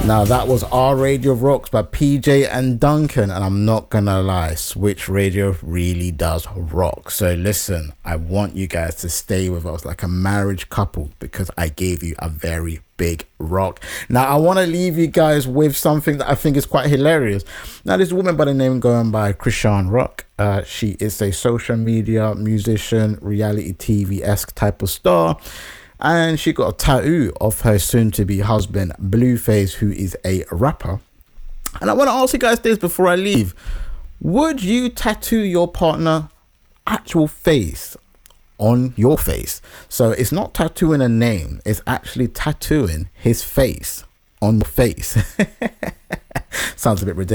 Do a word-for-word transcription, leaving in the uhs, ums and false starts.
Now that was Our Radio Rocks by P J and Duncan, and I'm not gonna lie, Switch Radio really does rock. So listen, I want you guys to stay with us like a marriage couple because I gave you a very big rock. Now I want to leave you guys with something that I think is quite hilarious. Now this woman by the name going by Chrisean Rock, uh, she is a social media musician, reality T V-esque type of star. And she got a tattoo of her soon-to-be husband, Blueface, who is a rapper. And I want to ask you guys this before I leave. Would you tattoo your partner actual face on your face? So it's not tattooing a name. It's actually tattooing his face on the face. Sounds a bit ridiculous.